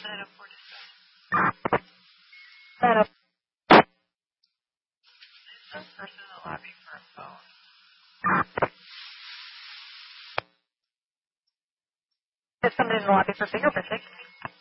Set up versus a lobby for a phone. There's somebody in the lobby for fingerprinting.